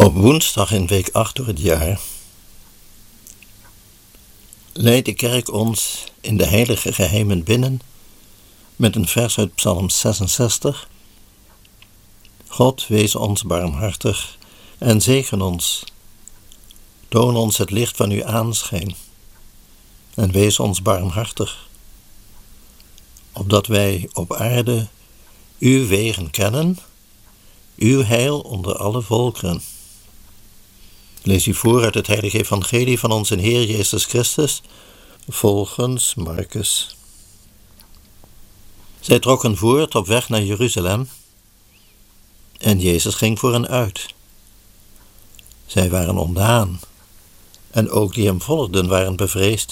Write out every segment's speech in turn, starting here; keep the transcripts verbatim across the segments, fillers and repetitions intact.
Op woensdag in week acht door het jaar leidt de kerk ons in de heilige geheimen binnen met een vers uit Psalm zesenzestig. God, wees ons barmhartig en zegen ons. Toon ons het licht van uw aanschijn en wees ons barmhartig, opdat wij op aarde uw wegen kennen, uw heil onder alle volkeren. Lees u voor uit het heilige evangelie van onze Heer Jezus Christus, volgens Marcus. Zij trokken voort op weg naar Jeruzalem en Jezus ging voor hen uit. Zij waren ontdaan en ook die hem volgden waren bevreesd.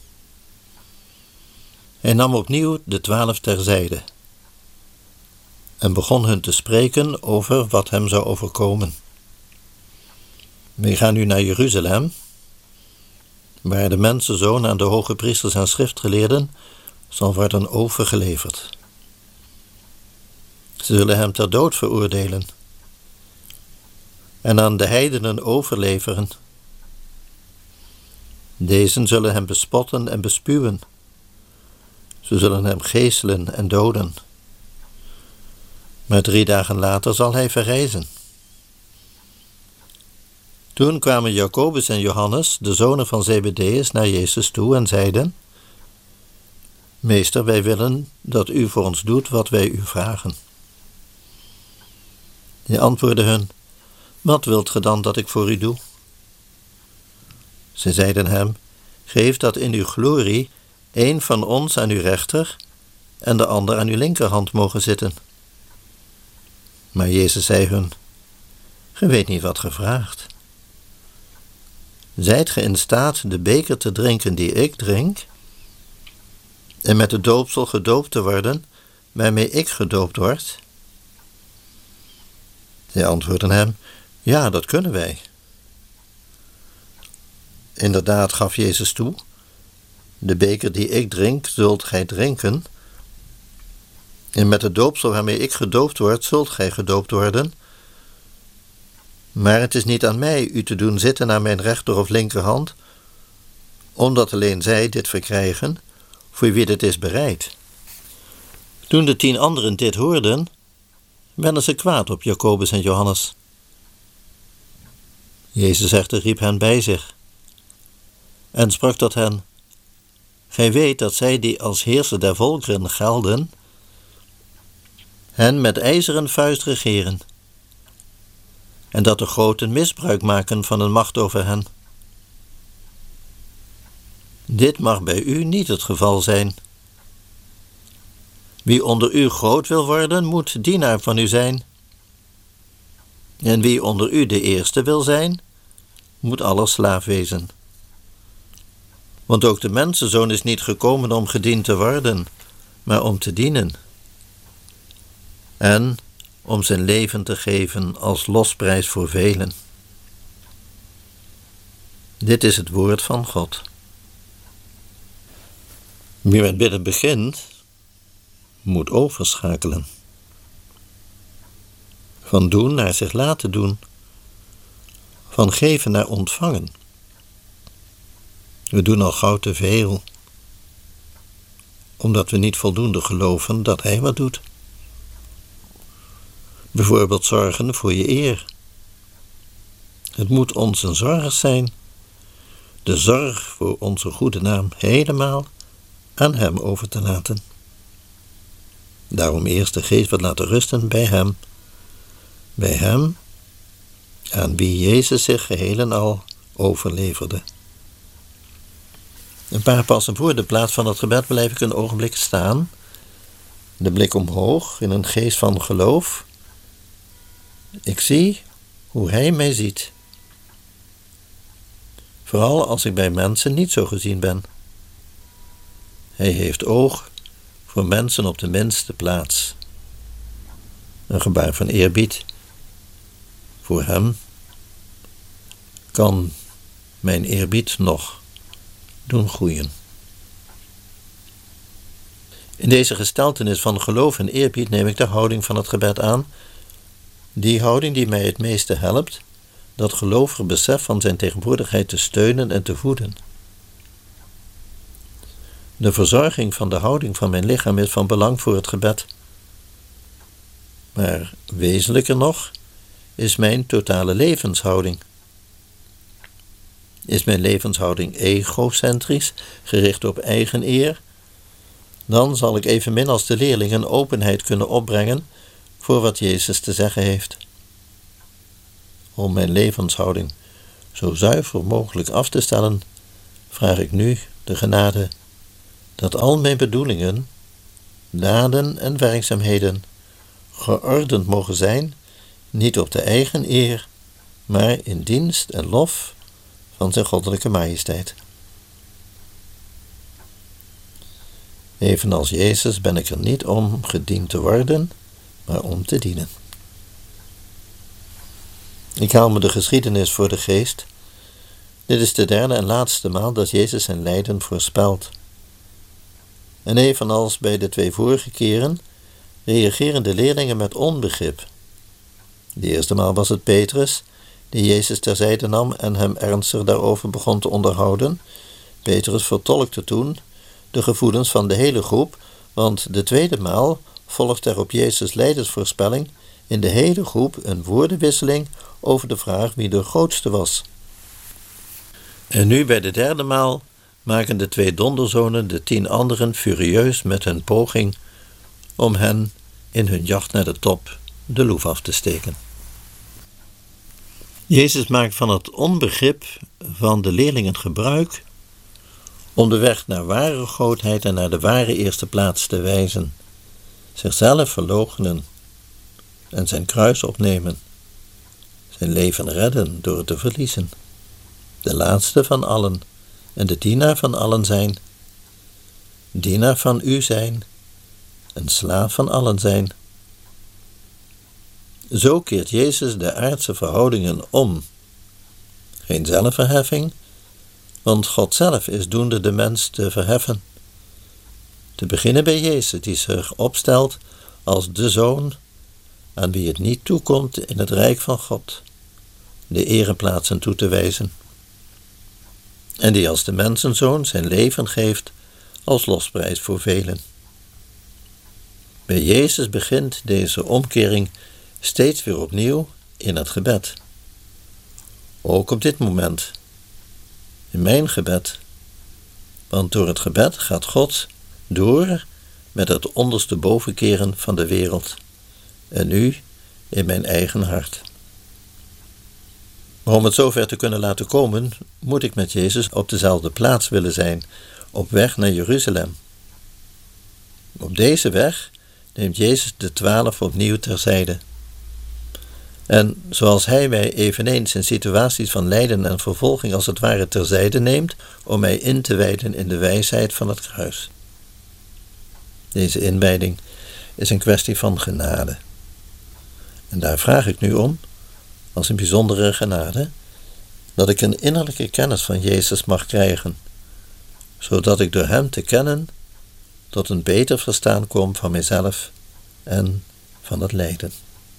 Hij nam opnieuw de twaalf terzijde en begon hun te spreken over wat hem zou overkomen. Wij gaan nu naar Jeruzalem, waar de mensenzoon aan de hoge priesters en schriftgeleerden zal worden overgeleverd. Ze zullen hem ter dood veroordelen en aan de heidenen overleveren. Dezen zullen hem bespotten en bespuwen. Ze zullen hem geeselen en doden. Maar drie dagen later zal hij verrijzen. Toen kwamen Jacobus en Johannes, de zonen van Zebedeus, naar Jezus toe en zeiden: Meester, wij willen dat u voor ons doet wat wij u vragen. Hij antwoordde hun: Wat wilt ge dan dat ik voor u doe? Zij zeiden hem: Geef dat in uw glorie een van ons aan uw rechter en de ander aan uw linkerhand mogen zitten. Maar Jezus zei hun: Ge weet niet wat ge vraagt. Zijt ge in staat de beker te drinken die ik drink, en met de doopsel gedoopt te worden, waarmee ik gedoopt word? Zij antwoordden hem: Ja, dat kunnen wij. Inderdaad gaf Jezus toe: De beker die ik drink, zult gij drinken, en met de doopsel waarmee ik gedoopt word, zult gij gedoopt worden. Maar het is niet aan mij u te doen zitten aan mijn rechter of linkerhand, omdat alleen zij dit verkrijgen, voor wie dit is bereid. Toen de tien anderen dit hoorden, werden ze kwaad op Jacobus en Johannes. Jezus echter riep hen bij zich en sprak tot hen: Gij weet dat zij die als heerser der volkeren gelden, hen met ijzeren vuist regeren, en dat de groten misbruik maken van hun macht over hen. Dit mag bij u niet het geval zijn. Wie onder u groot wil worden, moet dienaar van u zijn. En wie onder u de eerste wil zijn, moet aller slaaf wezen. Want ook de mensenzoon is niet gekomen om gediend te worden, maar om te dienen. En om zijn leven te geven als losprijs voor velen. Dit is het woord van God. Wie met bidden begint, moet overschakelen. Van doen naar zich laten doen. Van geven naar ontvangen. We doen al gauw te veel, omdat we niet voldoende geloven dat Hij wat doet. Bijvoorbeeld zorgen voor je eer. Het moet onze zorg zijn, de zorg voor onze goede naam helemaal aan Hem over te laten. Daarom eerst de geest wat laten rusten bij Hem, bij Hem aan wie Jezus zich geheel en al overleverde. Een paar passen voor de plaats van het gebed blijf ik een ogenblik staan, de blik omhoog in een geest van geloof. Ik zie hoe Hij mij ziet. Vooral als ik bij mensen niet zo gezien ben. Hij heeft oog voor mensen op de minste plaats. Een gebaar van eerbied voor Hem kan mijn eerbied nog doen groeien. In deze gesteltenis van geloof en eerbied neem ik de houding van het gebed aan, die houding die mij het meeste helpt, dat gelovige besef van zijn tegenwoordigheid te steunen en te voeden. De verzorging van de houding van mijn lichaam is van belang voor het gebed. Maar wezenlijker nog is mijn totale levenshouding. Is mijn levenshouding egocentrisch, gericht op eigen eer, dan zal ik evenmin als de leerling een openheid kunnen opbrengen voor wat Jezus te zeggen heeft. Om mijn levenshouding zo zuiver mogelijk af te stellen, vraag ik nu de genade dat al mijn bedoelingen, daden en werkzaamheden geordend mogen zijn, niet op de eigen eer, maar in dienst en lof van zijn goddelijke majesteit. Evenals Jezus ben ik er niet om gediend te worden, maar om te dienen. Ik haal me de geschiedenis voor de geest. Dit is de derde en laatste maal dat Jezus zijn lijden voorspelt. En evenals bij de twee vorige keren, reageren de leerlingen met onbegrip. De eerste maal was het Petrus, die Jezus terzijde nam en hem ernstig daarover begon te onderhouden. Petrus vertolkte toen de gevoelens van de hele groep, want de tweede maal volgt er op Jezus' lijdensvoorspelling in de hele groep een woordenwisseling over de vraag wie de grootste was. En nu bij de derde maal maken de twee donderzonen de tien anderen furieus met hun poging om hen in hun jacht naar de top de loef af te steken. Jezus maakt van het onbegrip van de leerlingen gebruik om de weg naar ware grootheid en naar de ware eerste plaats te wijzen, zichzelf verloochenen en zijn kruis opnemen, zijn leven redden door het te verliezen, de laatste van allen en de dienaar van allen zijn, dienaar van u zijn en slaaf van allen zijn. Zo keert Jezus de aardse verhoudingen om. Geen zelfverheffing, want God zelf is doende de mens te verheffen. Te beginnen bij Jezus, die zich opstelt als de Zoon, aan wie het niet toekomt in het rijk van God de ereplaatsen toe te wijzen. En die als de mensenzoon zijn leven geeft als losprijs voor velen. Bij Jezus begint deze omkering steeds weer opnieuw in het gebed. Ook op dit moment, in mijn gebed. Want door het gebed gaat God door met het onderste bovenkeren van de wereld. En nu in mijn eigen hart. Maar om het zover te kunnen laten komen, moet ik met Jezus op dezelfde plaats willen zijn, op weg naar Jeruzalem. Op deze weg neemt Jezus de twaalf opnieuw terzijde. En zoals hij mij eveneens in situaties van lijden en vervolging als het ware terzijde neemt, om mij in te wijden in de wijsheid van het kruis. Deze inwijding is een kwestie van genade. En daar vraag ik nu om, als een bijzondere genade, dat ik een innerlijke kennis van Jezus mag krijgen, zodat ik door hem te kennen tot een beter verstaan kom van mijzelf en van het lijden.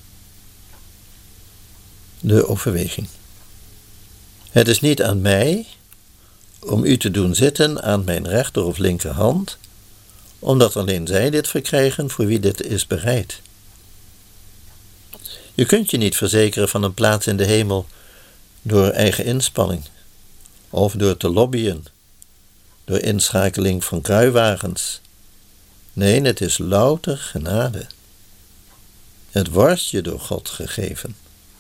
De overweging. Het is niet aan mij om u te doen zitten aan mijn rechter of linkerhand, omdat alleen zij dit verkrijgen voor wie dit is bereid. Je kunt je niet verzekeren van een plaats in de hemel door eigen inspanning, of door te lobbyen, door inschakeling van kruiwagens. Nee, het is louter genade. Het wordt je door God gegeven.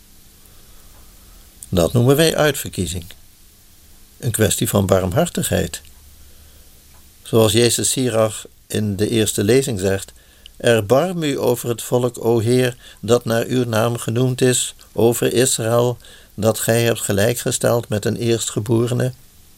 Dat noemen wij uitverkiezing. Een kwestie van barmhartigheid. Zoals Jezus Sirach in de eerste lezing zegt: erbarm u over het volk, o Heer, dat naar uw naam genoemd is, over Israël, dat gij hebt gelijkgesteld met een eerstgeborene.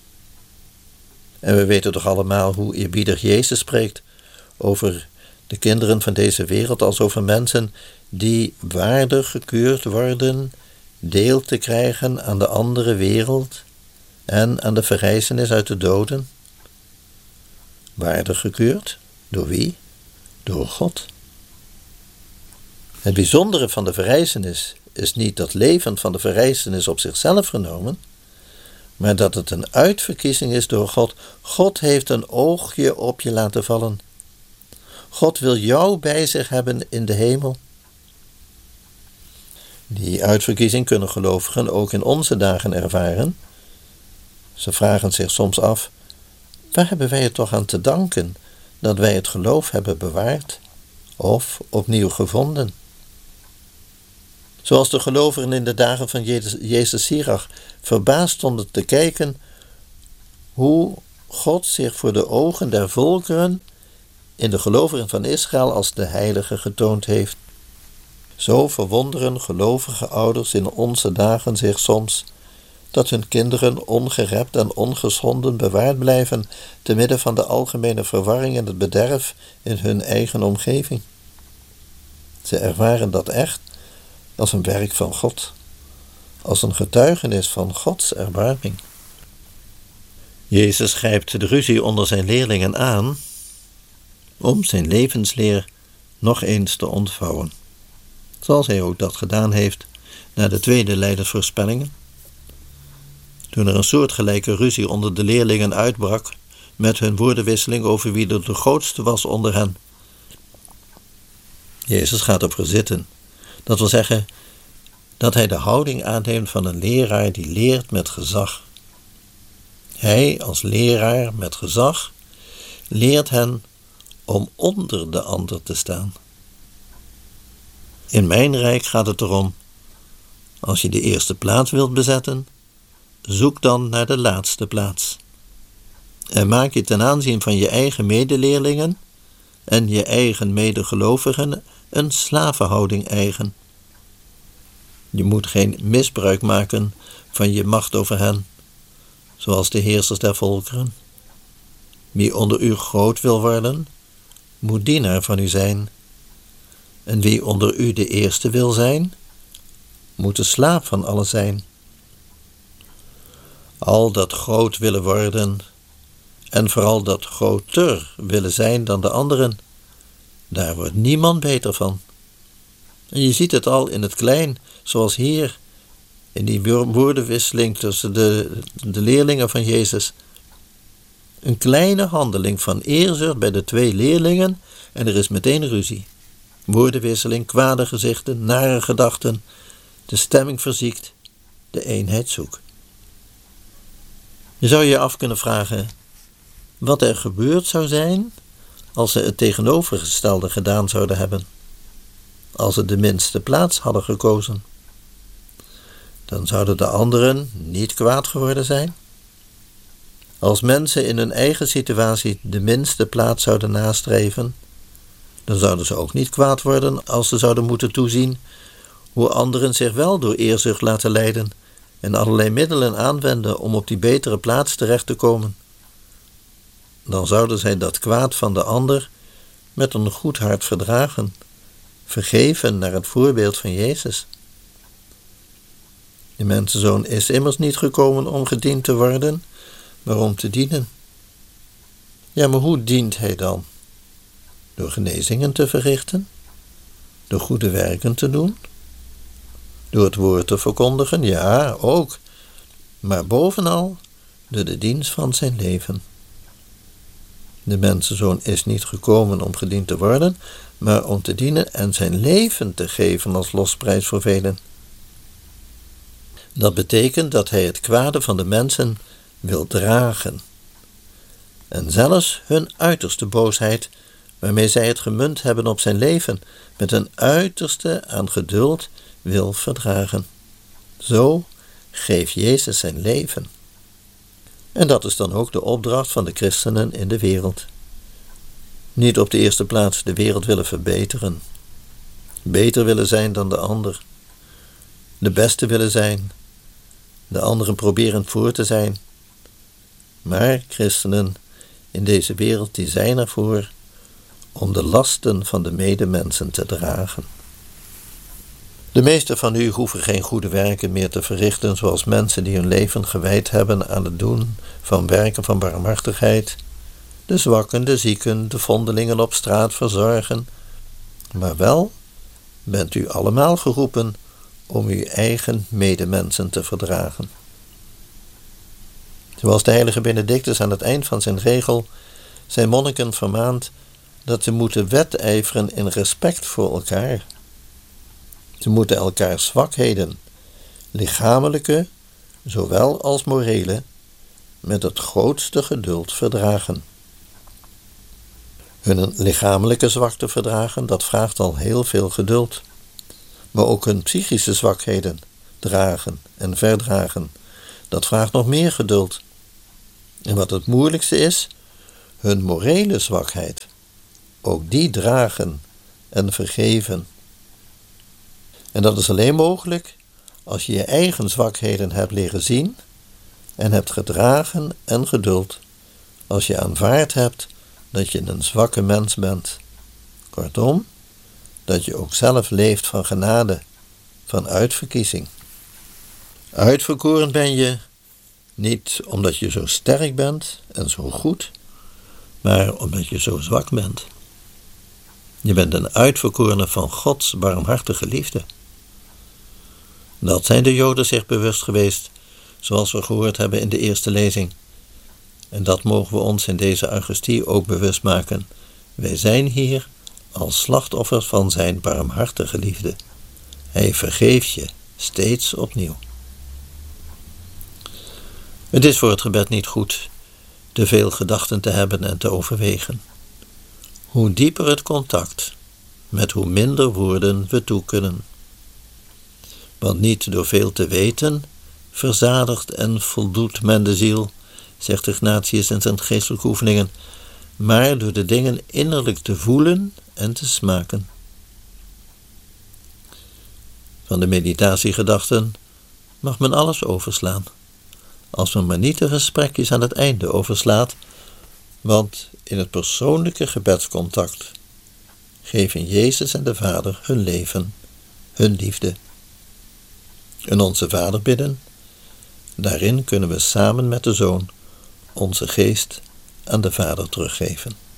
En we weten toch allemaal hoe eerbiedig Jezus spreekt over de kinderen van deze wereld als over mensen die waardig gekeurd worden deel te krijgen aan de andere wereld en aan de verrijzenis uit de doden. Waardig gekeurd? Door wie? Door God. Het bijzondere van de verrijzenis is niet dat leven van de verrijzenis op zichzelf genomen, maar dat het een uitverkiezing is door God. God heeft een oogje op je laten vallen. God wil jou bij zich hebben in de hemel. Die uitverkiezing kunnen gelovigen ook in onze dagen ervaren. Ze vragen zich soms af, waar hebben wij het toch aan te danken dat wij het geloof hebben bewaard of opnieuw gevonden? Zoals de gelovigen in de dagen van Jezus Sirach verbaasd stonden te kijken hoe God zich voor de ogen der volkeren in de gelovigen van Israël als de heilige getoond heeft. Zo verwonderen gelovige ouders in onze dagen zich soms dat hun kinderen ongerept en ongeschonden bewaard blijven te midden van de algemene verwarring en het bederf in hun eigen omgeving. Ze ervaren dat echt als een werk van God, als een getuigenis van Gods erbarming. Jezus grijpt de ruzie onder zijn leerlingen aan om zijn levensleer nog eens te ontvouwen, zoals hij ook dat gedaan heeft na de tweede lijdersvoorspellingen. Toen er een soortgelijke ruzie onder de leerlingen uitbrak met hun woordenwisseling over wie er de grootste was onder hen. Jezus gaat ervoor zitten. Dat wil zeggen dat hij de houding aanneemt van een leraar die leert met gezag. Hij als leraar met gezag leert hen om onder de ander te staan. In mijn rijk gaat het erom, als je de eerste plaats wilt bezetten, zoek dan naar de laatste plaats. En maak je ten aanzien van je eigen medeleerlingen en je eigen medegelovigen een slavenhouding eigen. Je moet geen misbruik maken van je macht over hen, zoals de heersers der volkeren. Wie onder u groot wil worden, moet dienaar van u zijn. En wie onder u de eerste wil zijn, moet de slaaf van allen zijn. Al dat groot willen worden, en vooral dat groter willen zijn dan de anderen, daar wordt niemand beter van. En je ziet het al in het klein, zoals hier, in die woordenwisseling tussen de, de leerlingen van Jezus. Een kleine handeling van eerzucht bij de twee leerlingen en er is meteen ruzie. Woordenwisseling, kwade gezichten, nare gedachten, de stemming verziekt, de eenheid zoekt. Je zou je af kunnen vragen wat er gebeurd zou zijn als ze het tegenovergestelde gedaan zouden hebben. Als ze de minste plaats hadden gekozen. Dan zouden de anderen niet kwaad geworden zijn. Als mensen in hun eigen situatie de minste plaats zouden nastreven, dan zouden ze ook niet kwaad worden als ze zouden moeten toezien hoe anderen zich wel door eerzucht laten leiden en allerlei middelen aanwenden om op die betere plaats terecht te komen. Dan zouden zij dat kwaad van de ander met een goed hart verdragen, vergeven naar het voorbeeld van Jezus. De mensenzoon is immers niet gekomen om gediend te worden, maar om te dienen. Ja, maar hoe dient hij dan? Door genezingen te verrichten? Door goede werken te doen? Door het woord te verkondigen? Ja, ook. Maar bovenal door de dienst van zijn leven. De mensenzoon is niet gekomen om gediend te worden, maar om te dienen en zijn leven te geven als losprijs voor velen. Dat betekent dat hij het kwade van de mensen wil dragen. En zelfs hun uiterste boosheid, waarmee zij het gemunt hebben op zijn leven, met een uiterste aan geduld wil verdragen. Zo geeft Jezus zijn leven. En dat is dan ook de opdracht van de christenen in de wereld. Niet op de eerste plaats de wereld willen verbeteren. Beter willen zijn dan de ander. De beste willen zijn. De anderen proberen voor te zijn. Maar christenen in deze wereld die zijn ervoor om de lasten van de medemensen te dragen. De meesten van u hoeven geen goede werken meer te verrichten zoals mensen die hun leven gewijd hebben aan het doen van werken van barmhartigheid, de zwakken, de zieken, de vondelingen op straat verzorgen. Maar wel bent u allemaal geroepen om uw eigen medemensen te verdragen. Zoals de heilige Benedictus aan het eind van zijn regel zijn monniken vermaant dat ze moeten wedijveren in respect voor elkaar. Ze moeten elkaars zwakheden, lichamelijke zowel als morele, met het grootste geduld verdragen. Hun lichamelijke zwakte verdragen, dat vraagt al heel veel geduld. Maar ook hun psychische zwakheden dragen en verdragen, dat vraagt nog meer geduld. En wat het moeilijkste is, hun morele zwakheid, ook die dragen en vergeven. En dat is alleen mogelijk als je je eigen zwakheden hebt leren zien en hebt gedragen en geduld, als je aanvaard hebt dat je een zwakke mens bent. Kortom, dat je ook zelf leeft van genade, van uitverkiezing. Uitverkoren ben je niet omdat je zo sterk bent en zo goed, maar omdat je zo zwak bent. Je bent een uitverkorene van Gods barmhartige liefde. Dat zijn de Joden zich bewust geweest, zoals we gehoord hebben in de eerste lezing. En dat mogen we ons in deze Eucharistie ook bewust maken. Wij zijn hier als slachtoffers van zijn barmhartige liefde. Hij vergeeft je steeds opnieuw. Het is voor het gebed niet goed te veel gedachten te hebben en te overwegen. Hoe dieper het contact, met hoe minder woorden we toe kunnen. Want niet door veel te weten, verzadigt en voldoet men de ziel, zegt Ignatius in zijn geestelijke oefeningen, maar door de dingen innerlijk te voelen en te smaken. Van de meditatiegedachten mag men alles overslaan, als men maar niet de gesprekjes aan het einde overslaat, want in het persoonlijke gebedscontact geven Jezus en de Vader hun leven, hun liefde. En onze Vader bidden, daarin kunnen we samen met de Zoon onze geest aan de Vader teruggeven.